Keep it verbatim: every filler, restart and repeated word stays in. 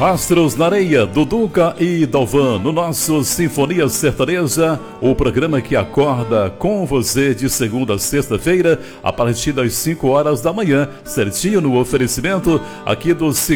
Astros na Areia, Duduca e Dalvan, no nosso Sinfonia Sertaneja, o programa que acorda com você de segunda a sexta-feira, a partir das cinco horas da manhã, certinho no oferecimento aqui do